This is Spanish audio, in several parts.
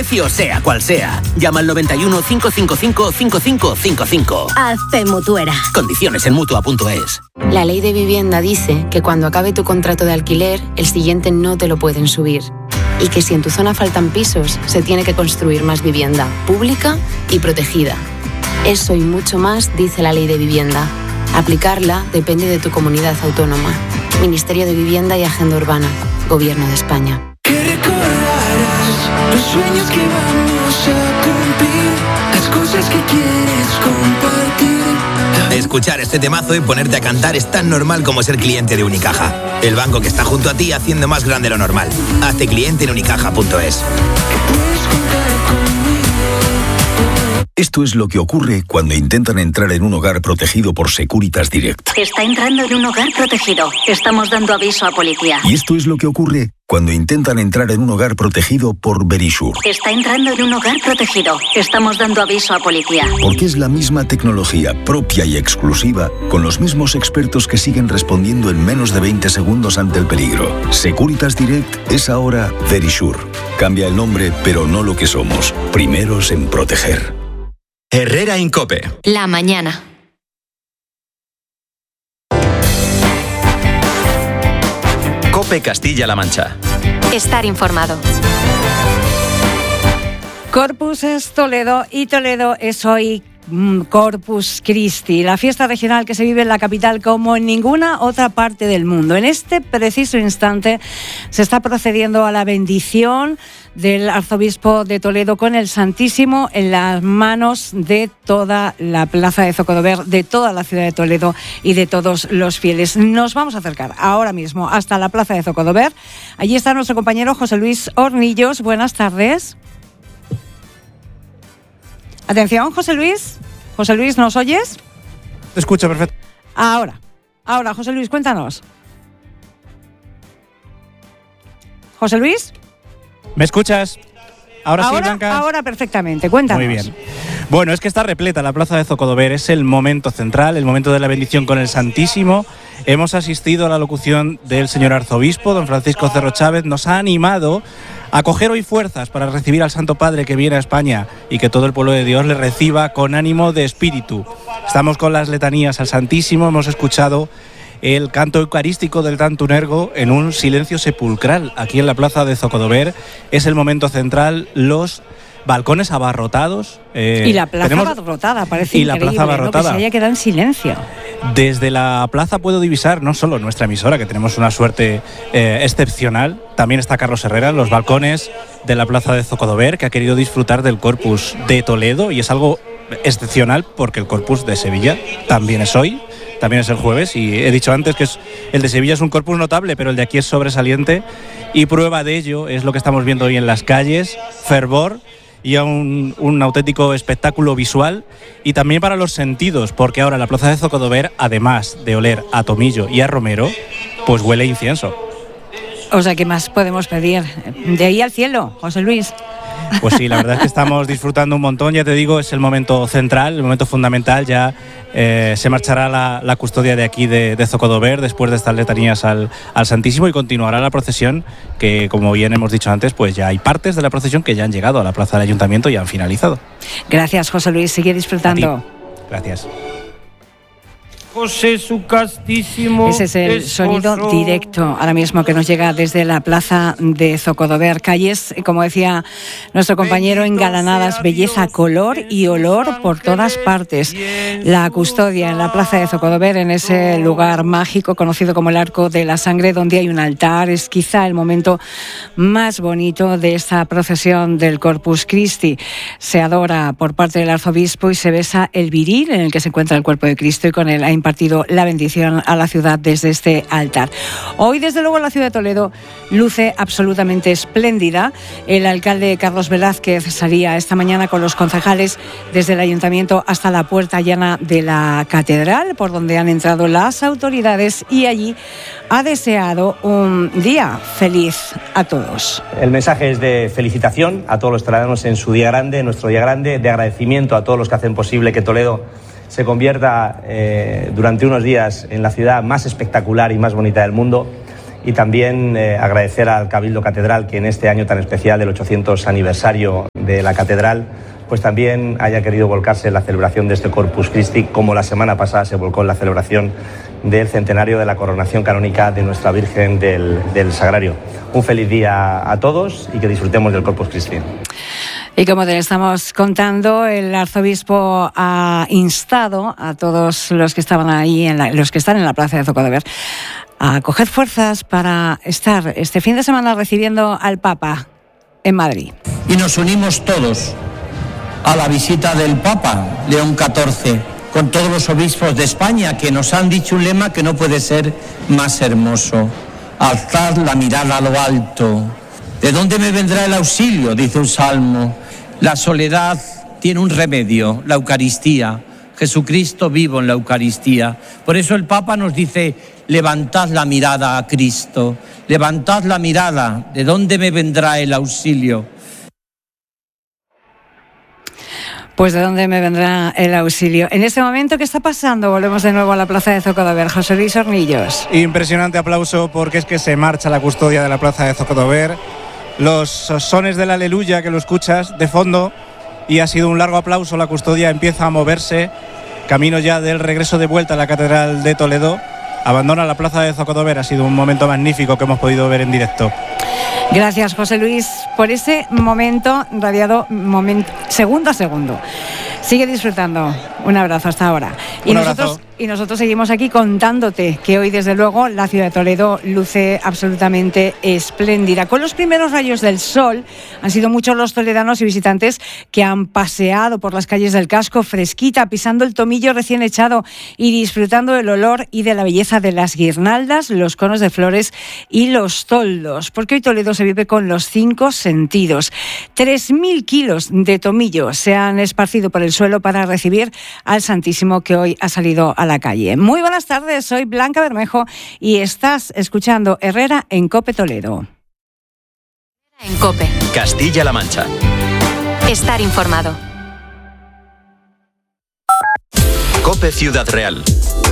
precio sea cual sea. Llama al 91 555 5555. Hazte mutuera. Condiciones en Mutua.es. La ley de vivienda dice que cuando acabe tu contrato de alquiler, el siguiente no te lo pueden subir. Y que si en tu zona faltan pisos, se tiene que construir más vivienda, pública y protegida. Eso y mucho más dice la ley de vivienda. Aplicarla depende de tu comunidad autónoma. Ministerio de Vivienda y Agenda Urbana. Gobierno de España. Que recordarás los sueños que vamos a cumplir, las cosas que quieres compartir. Escuchar este temazo y ponerte a cantar es tan normal como ser cliente de Unicaja. El banco que está junto a ti haciendo más grande lo normal. Hazte cliente en unicaja.es. Esto es lo que ocurre cuando intentan entrar en un hogar protegido por Securitas Direct. Está entrando en un hogar protegido. Estamos dando aviso a policía. Y esto es lo que ocurre cuando intentan entrar en un hogar protegido por Verisure. Está entrando en un hogar protegido. Estamos dando aviso a policía. Porque es la misma tecnología propia y exclusiva, con los mismos expertos que siguen respondiendo en menos de 20 segundos ante el peligro. Securitas Direct es ahora Verisure. Cambia el nombre, pero no lo que somos. Primeros en proteger. Herrera Incope. La mañana. Cope Castilla-La Mancha. Estar informado. Corpus es Toledo y Toledo es hoy Corpus Christi, la fiesta regional que se vive en la capital como en ninguna otra parte del mundo. En este preciso instante se está procediendo a la bendición del arzobispo de Toledo con el Santísimo en las manos de toda la plaza de Zocodover, de toda la ciudad de Toledo y de todos los fieles. Nos vamos a acercar ahora mismo hasta la plaza de Zocodover. Allí está nuestro compañero José Luis Hornillos. Buenas tardes. Atención, José Luis. José Luis, ¿nos oyes? Te escucho perfecto. Ahora, José Luis, cuéntanos. José Luis. ¿Me escuchas? Ahora sí, Blanca. Ahora perfectamente, cuéntanos. Muy bien. Bueno, es que está repleta la plaza de Zocodover, es el momento central, el momento de la bendición con el Santísimo. Hemos asistido a la locución del señor arzobispo, don Francisco Cerro Chávez, nos ha animado a coger hoy fuerzas para recibir al Santo Padre que viene a España y que todo el pueblo de Dios le reciba con ánimo de espíritu. Estamos con las letanías al Santísimo, hemos escuchado el canto eucarístico del Tantunergo en un silencio sepulcral aquí en la plaza de Zocodover. Es el momento central, los balcones abarrotados. Y la plaza abarrotada, parece y increíble, la plaza abarrotada, ¿no? Que se haya quedado en silencio. Desde la plaza puedo divisar no solo nuestra emisora, que tenemos una suerte excepcional, también está Carlos Herrera en los balcones de la plaza de Zocodover, que ha querido disfrutar del Corpus de Toledo, y es algo excepcional porque el Corpus de Sevilla también es hoy, también es el jueves, y he dicho antes que el de Sevilla es un Corpus notable, pero el de aquí es sobresaliente, y prueba de ello es lo que estamos viendo hoy en las calles, fervor y a un auténtico espectáculo visual y también para los sentidos, porque ahora la plaza de Zocodover, además de oler a tomillo y a romero, pues huele a incienso. O sea, ¿qué más podemos pedir? De ahí al cielo, José Luis. Pues sí, la verdad es que estamos disfrutando un montón, ya te digo, es el momento central, el momento fundamental. Ya se marchará la custodia de aquí de Zocodover después de estas letanías al Santísimo, y continuará la procesión, que como bien hemos dicho antes, pues ya hay partes de la procesión que ya han llegado a la plaza del Ayuntamiento y han finalizado. Gracias, José Luis, sigue disfrutando. Gracias. José su castísimo. Ese es el sonido directo ahora mismo que nos llega desde la plaza de Zocodover. Calles, como decía nuestro compañero, engalanadas, belleza, color y olor por todas partes. La custodia en la plaza de Zocodover, en ese lugar mágico conocido como el Arco de la Sangre, donde hay un altar, es quizá el momento más bonito de esta procesión del Corpus Christi. Se adora por parte del arzobispo y se besa el viril en el que se encuentra el cuerpo de Cristo, y con él ha impartido la bendición a la ciudad desde este altar. Hoy, desde luego, la ciudad de Toledo luce absolutamente espléndida. El alcalde Carlos Velázquez salía esta mañana con los concejales desde el ayuntamiento hasta la puerta llana de la catedral, por donde han entrado las autoridades, y allí ha deseado un día feliz a todos. El mensaje es de felicitación a todos los toledanos en su día grande, nuestro día grande, de agradecimiento a todos los que hacen posible que Toledo se convierta durante unos días en la ciudad más espectacular y más bonita del mundo, y también agradecer al Cabildo Catedral que en este año tan especial del 800 aniversario de la catedral pues también haya querido volcarse en la celebración de este Corpus Christi, como la semana pasada se volcó en la celebración del centenario de la coronación canónica de nuestra Virgen del Sagrario. Un feliz día a todos y que disfrutemos del Corpus Christi. Y como te estamos contando, el arzobispo ha instado a todos los que estaban ahí, los que están en la plaza de Zocodover, a coger fuerzas para estar este fin de semana recibiendo al Papa en Madrid. Y nos unimos todos a la visita del Papa León XIV, con todos los obispos de España, que nos han dicho un lema que no puede ser más hermoso: alzad la mirada a lo alto. ¿De dónde me vendrá el auxilio?, dice un salmo. La soledad tiene un remedio: la Eucaristía. Jesucristo vivo en la Eucaristía. Por eso el Papa nos dice: levantad la mirada a Cristo, levantad la mirada. ¿De dónde me vendrá el auxilio? Pues ¿de dónde me vendrá el auxilio? En este momento, ¿qué está pasando? Volvemos de nuevo a la plaza de Zocodover. José Luis Hornillos. Impresionante aplauso, porque es que se marcha la custodia de la plaza de Zocodover. Los sones del Aleluya, que lo escuchas de fondo, y ha sido un largo aplauso. La custodia empieza a moverse, camino ya del regreso de vuelta a la Catedral de Toledo. Abandona la plaza de Zocodover. Ha sido un momento magnífico que hemos podido ver en directo. Gracias, José Luis, por ese momento radiado segundo a segundo. Sigue disfrutando. Un abrazo hasta ahora. Y nosotros seguimos aquí contándote que hoy, desde luego, la ciudad de Toledo luce absolutamente espléndida. Con los primeros rayos del sol, han sido muchos los toledanos y visitantes que han paseado por las calles del casco fresquita, pisando el tomillo recién echado y disfrutando del olor y de la belleza de las guirnaldas, los conos de flores y los toldos. Porque hoy Toledo se vive con los 5 sentidos. 3.000 kilos de tomillo se han esparcido por el suelo para recibir al Santísimo, que hoy ha salido a la calle. Muy buenas tardes, soy Blanca Bermejo y estás escuchando Herrera en COPE Toledo. En COPE. Castilla-La Mancha. Estar informado. COPE Ciudad Real.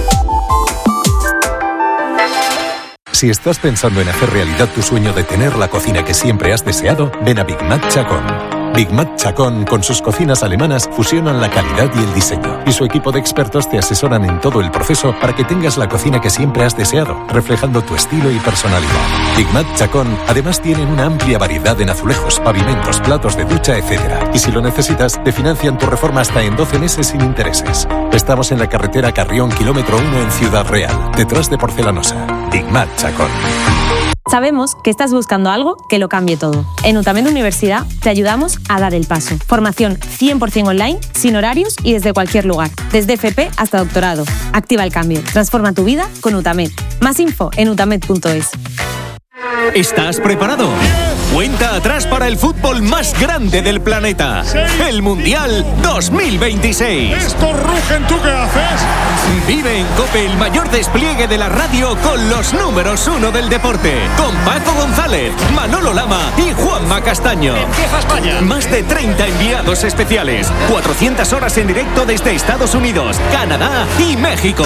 Si estás pensando en hacer realidad tu sueño de tener la cocina que siempre has deseado, ven a Big Mac Chacón. Big Mac Chacón, con sus cocinas alemanas, fusionan la calidad y el diseño. Y su equipo de expertos te asesoran en todo el proceso para que tengas la cocina que siempre has deseado, reflejando tu estilo y personalidad. Big Mac Chacón además tienen una amplia variedad en azulejos, pavimentos, platos de ducha, etc. Y si lo necesitas, te financian tu reforma hasta en 12 meses sin intereses. Estamos en la carretera Carrión, kilómetro 1 en Ciudad Real, detrás de Porcelanosa. Big Mac Chacón. Sabemos que estás buscando algo que lo cambie todo. En UTAMED Universidad te ayudamos a dar el paso. Formación 100% online, sin horarios y desde cualquier lugar. Desde FP hasta doctorado. Activa el cambio. Transforma tu vida con UTAMED. Más info en utamed.es. ¿Estás preparado? Cuenta atrás para el fútbol más grande del planeta. El Mundial 2026. ¡Estos rugen! ¿Tú qué haces? Vive en COPE el mayor despliegue de la radio con los números 1 del deporte. Con Paco González, Manolo Lama y Juanma Castaño. ¡Empieza España! Más de 30 enviados especiales. 400 horas en directo desde Estados Unidos, Canadá y México.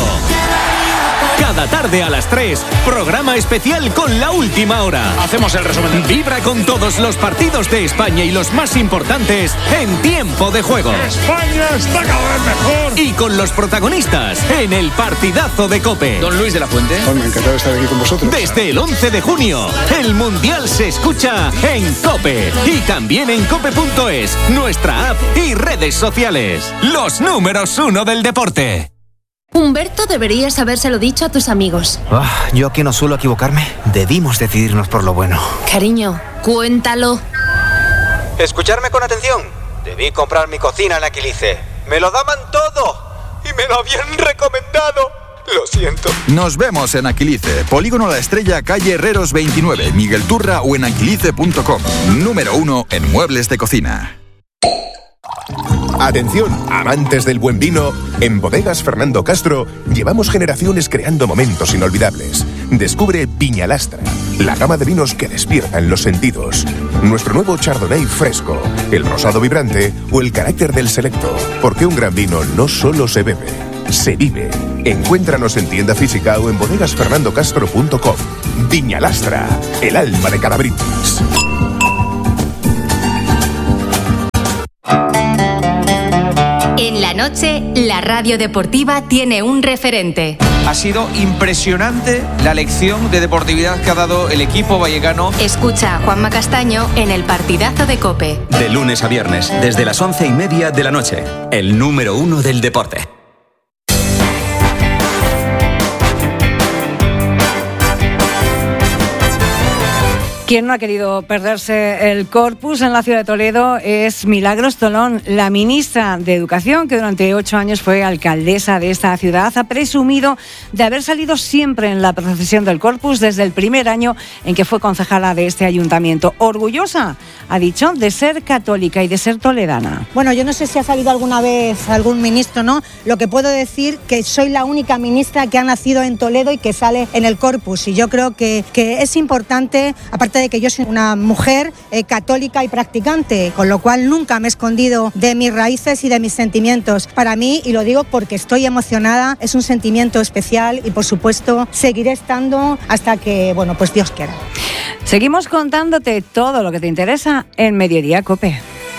Cada tarde a las 3, programa especial con La Última Hora. Hacemos el resumen. Vibra con todos los partidos de España y los más importantes en tiempo de juego. España está cada vez mejor. Y con los protagonistas en el partidazo de COPE. Don Luis de la Fuente. Bueno, encantado de estar aquí con vosotros. Desde el 11 de junio, el Mundial se escucha en COPE. Y también en cope.es, nuestra app y redes sociales. Los números 1 del deporte. Humberto, deberías habérselo dicho a tus amigos. Yo que no suelo equivocarme, debimos decidirnos por lo bueno. Cariño, cuéntalo. Escucharme con atención. Debí comprar mi cocina en Aquilice. Me lo daban todo y me lo habían recomendado. Lo siento. Nos vemos en Aquilice, Polígono La Estrella, calle Herreros 29, Miguel Turra o en aquilice.com. Número 1 en muebles de cocina. Atención, amantes del buen vino, en Bodegas Fernando Castro llevamos generaciones creando momentos inolvidables. Descubre Viñalastra, la gama de vinos que despiertan los sentidos. Nuestro nuevo Chardonnay fresco, el rosado vibrante o el carácter del selecto. Porque un gran vino no solo se bebe, se vive. Encuéntranos en tienda física o en bodegasfernandocastro.com. Viñalastra, el alma de cada brindis. noche, la radio deportiva tiene un referente. Ha sido impresionante la lección de deportividad que ha dado el equipo vallecano. Escucha a Juanma Castaño en el partidazo de COPE. De lunes a viernes, desde las 11:30 de la noche. El número 1 del deporte. Quien no ha querido perderse el Corpus en la ciudad de Toledo es Milagros Tolón, la ministra de Educación, que durante 8 años fue alcaldesa de esta ciudad. Ha presumido de haber salido siempre en la procesión del Corpus desde el primer año en que fue concejala de este ayuntamiento. Orgullosa, ha dicho, de ser católica y de ser toledana. Bueno, yo no sé si ha salido alguna vez algún ministro, ¿no? Lo que puedo decir que soy la única ministra que ha nacido en Toledo y que sale en el Corpus. Y yo creo que es importante, aparte de que yo soy una mujer católica y practicante, con lo cual nunca me he escondido de mis raíces y de mis sentimientos. Para mí, y lo digo porque estoy emocionada, es un sentimiento especial y por supuesto seguiré estando hasta que, bueno, pues Dios quiera. Seguimos contándote todo lo que te interesa en Mediodía COPE.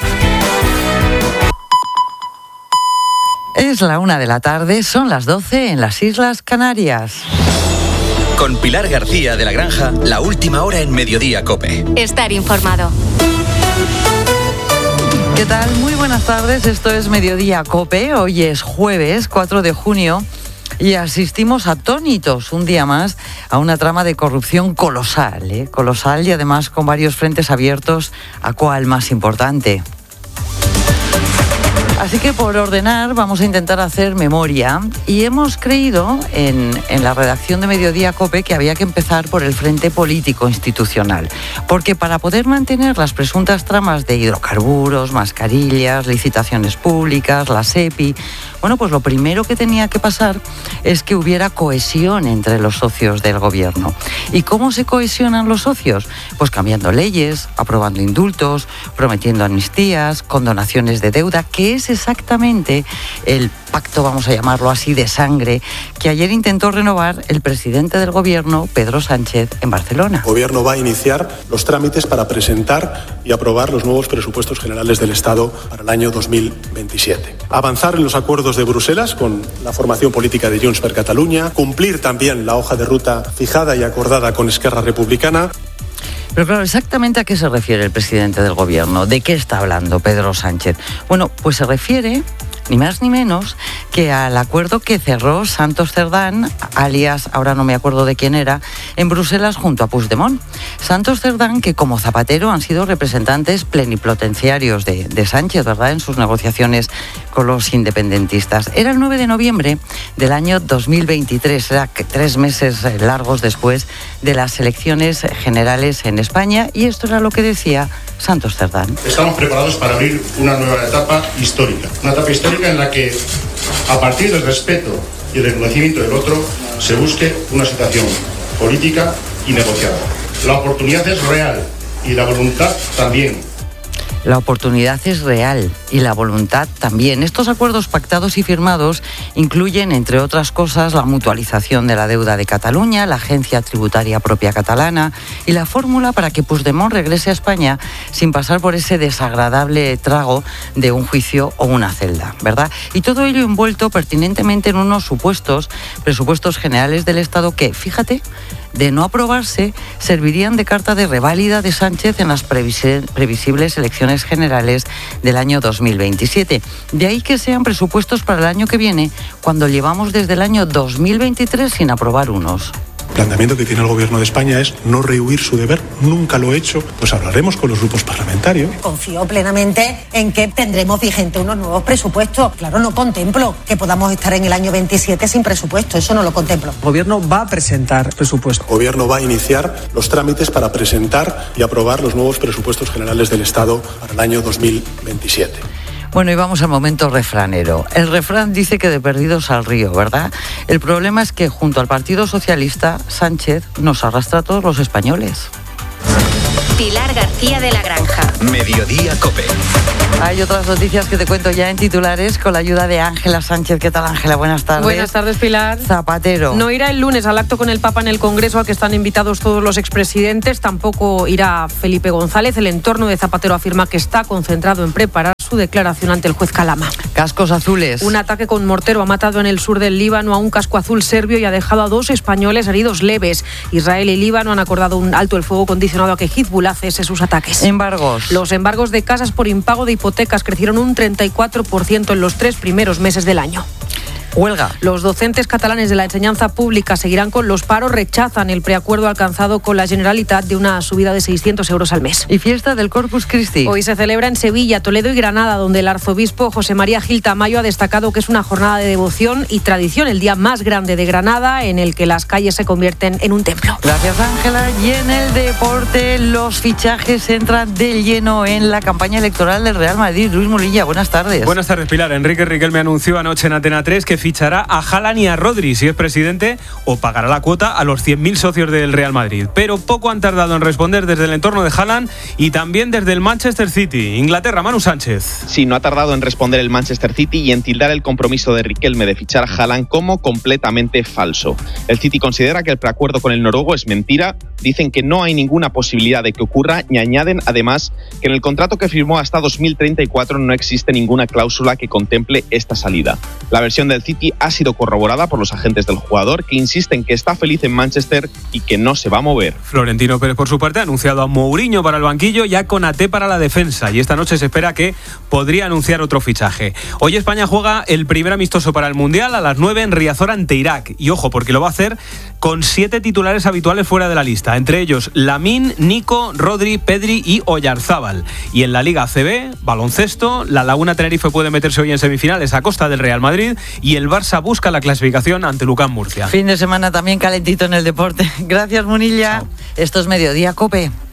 Es la 1 de la tarde, son las 12 en las Islas Canarias. Con Pilar García de la Granja, la última hora en Mediodía COPE. Estar informado. ¿Qué tal? Muy buenas tardes, esto es Mediodía COPE. Hoy es jueves 4 de junio y asistimos atónitos un día más a una trama de corrupción colosal, colosal y además con varios frentes abiertos, a cuál más importante. Así que por ordenar vamos a intentar hacer memoria y hemos creído en la redacción de Mediodía COPE que había que empezar por el frente político institucional, porque para poder mantener las presuntas tramas de hidrocarburos, mascarillas, licitaciones públicas, la SEPI, bueno, pues lo primero que tenía que pasar es que hubiera cohesión entre los socios del gobierno. ¿Y cómo se cohesionan los socios? Pues cambiando leyes, aprobando indultos, prometiendo amnistías, condonaciones de deuda, que es exactamente el pacto, vamos a llamarlo así, de sangre, que ayer intentó renovar el presidente del gobierno, Pedro Sánchez, en Barcelona. El gobierno va a iniciar los trámites para presentar y aprobar los nuevos presupuestos generales del Estado para el año 2027. Avanzar en los acuerdos de Bruselas con la formación política de Junts per Catalunya, cumplir también la hoja de ruta fijada y acordada con Esquerra Republicana. Pero claro, ¿exactamente a qué se refiere el presidente del gobierno? ¿De qué está hablando Pedro Sánchez? Bueno, pues se refiere ni más ni menos que al acuerdo que cerró Santos Cerdán, alias, ahora no me acuerdo de quién era, en Bruselas junto a Puigdemont. Santos Cerdán, que como Zapatero han sido representantes plenipotenciarios de Sánchez, ¿verdad?, en sus negociaciones con los independentistas. Era el 9 de noviembre del año 2023, era 3 meses largos después de las elecciones generales en España, y esto era lo que decía Santos Cerdán. Estamos preparados para abrir una nueva etapa histórica. Una etapa histórica en la que, a partir del respeto y el reconocimiento del otro, se busque una situación política y negociada. La oportunidad es real y la voluntad también. La oportunidad es real y la voluntad también. Estos acuerdos pactados y firmados incluyen, entre otras cosas, la mutualización de la deuda de Cataluña, la agencia tributaria propia catalana y la fórmula para que Puigdemont regrese a España sin pasar por ese desagradable trago de un juicio o una celda, ¿verdad? Y todo ello envuelto pertinentemente en unos supuestos presupuestos generales del Estado que, fíjate, de no aprobarse, servirían de carta de reválida de Sánchez en las previsibles elecciones generales del año 2027. De ahí que sean presupuestos para el año que viene, cuando llevamos desde el año 2023 sin aprobar unos. El planteamiento que tiene el Gobierno de España es no rehuir su deber, nunca lo he hecho, pues hablaremos con los grupos parlamentarios. Confío plenamente en que tendremos vigente unos nuevos presupuestos. Claro, no contemplo que podamos estar en el año 27 sin presupuesto, eso no lo contemplo. El Gobierno va a presentar presupuestos. El Gobierno va a iniciar los trámites para presentar y aprobar los nuevos presupuestos generales del Estado para el año 2027. Bueno, y vamos al momento refranero. El refrán dice que de perdidos al río, ¿verdad? El problema es que junto al Partido Socialista, Sánchez nos arrastra a todos los españoles. Pilar García de la Granja. Mediodía COPE. Hay otras noticias que te cuento ya en titulares con la ayuda de Ángela Sánchez. ¿Qué tal, Ángela? Buenas tardes. Buenas tardes, Pilar. Zapatero. No irá el lunes al acto con el Papa en el Congreso al que están invitados todos los expresidentes. Tampoco irá Felipe González. El entorno de Zapatero afirma que está concentrado en preparar su su declaración ante el juez Kalama. Cascos azules. Un ataque con mortero ha matado en el sur del Líbano a un casco azul serbio y ha dejado a 2 españoles heridos leves. Israel y Líbano han acordado un alto el fuego condicionado a que Hezbollah cese sus ataques. Embargos. Los embargos de casas por impago de hipotecas crecieron un 34% en los 3 primeros meses del año. Huelga. Los docentes catalanes de la enseñanza pública seguirán con los paros, rechazan el preacuerdo alcanzado con la Generalitat de una subida de 600 euros al mes. Y fiesta del Corpus Christi. Hoy se celebra en Sevilla, Toledo y Granada, donde el arzobispo José María Gil Tamayo ha destacado que es una jornada de devoción y tradición, el día más grande de Granada, en el que las calles se convierten en un templo. Gracias, Ángela. Y en el deporte, los fichajes entran de lleno en la campaña electoral del Real Madrid. Luis Mulilla, buenas tardes. Buenas tardes, Pilar. Enrique Riquelme anunció anoche en Antena 3 que fichará a Haaland y a Rodri si es presidente, o pagará la cuota a los 100.000 socios del Real Madrid. Pero poco han tardado en responder desde el entorno de Haaland y también desde el Manchester City. Inglaterra, Manu Sánchez. Sí, no ha tardado en responder el Manchester City y en tildar el compromiso de Riquelme de fichar a Haaland como completamente falso. El City considera que el preacuerdo con el noruego es mentira, dicen que no hay ninguna posibilidad de que ocurra y añaden además que en el contrato que firmó hasta 2034 no existe ninguna cláusula que contemple esta salida. La versión del City ha sido corroborada por los agentes del jugador, que insisten que está feliz en Manchester y que no se va a mover. Florentino Pérez, por su parte, ha anunciado a Mourinho para el banquillo y a Konaté para la defensa, y esta noche se espera que podría anunciar otro fichaje. Hoy España juega el primer amistoso para el Mundial a las 9 en Riazor ante Irak, y ojo, porque lo va a hacer con 7 titulares habituales fuera de la lista, entre ellos Lamine, Nico, Rodri, Pedri y Oyarzábal. Y en la Liga ACB, baloncesto, la Laguna Tenerife puede meterse hoy en semifinales a costa del Real Madrid y el Barça busca la clasificación ante Lucán Murcia. Fin de semana también calentito en el deporte. Gracias, Munilla. Chao. Esto es Mediodía COPE.